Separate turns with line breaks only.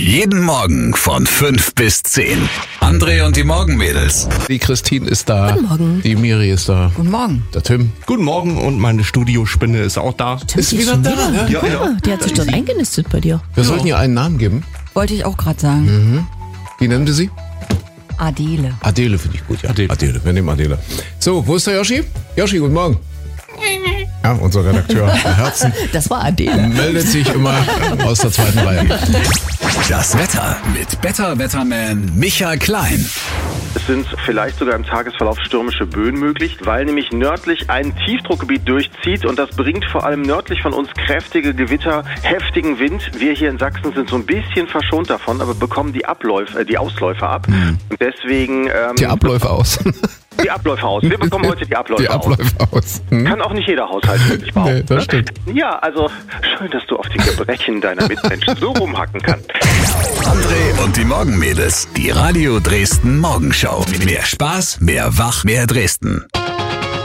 Jeden Morgen von 5 bis 10. André und die Morgenmädels.
Die Christine ist da.
Guten Morgen.
Die Miri ist da.
Guten Morgen.
Der Tim.
Guten Morgen und meine Studiospinne ist auch da.
Ist wieder da.
Ja, ja.
Die hat sich dort eingenistet bei dir.
Wir sollten ihr einen Namen geben.
Wollte ich auch gerade sagen.
Wie nennen wir sie?
Adele.
Adele finde ich gut, ja.
Adele.
Wir nehmen Adele. So, wo ist der Yoshi? Yoshi, guten Morgen. Ja, unser Redakteur der Herzen
Das war Adele.
meldet sich immer aus der zweiten Reihe.
Das Wetter mit Better Wetterman Michael Klein.
Es sind vielleicht sogar im Tagesverlauf stürmische Böen möglich, weil nämlich nördlich ein Tiefdruckgebiet durchzieht und das bringt vor allem nördlich von uns kräftige Gewitter, heftigen Wind. Wir hier in Sachsen sind so ein bisschen verschont davon, aber bekommen die Ausläufer ab. Und deswegen
Die Abläufe aus.
die Abläufe aus. Wir bekommen heute die Abläufe,
Die Abläufe aus.
Kann auch nicht jeder Haushalt wirklich behaupten.
Nee, das stimmt.
Ja, also schön, dass du auf die Gebrechen deiner Mitmenschen so rumhacken kannst.
André und die Morgenmädels. Die Radio Dresden Morgenshow. Mehr Spaß, mehr Wach, mehr Dresden.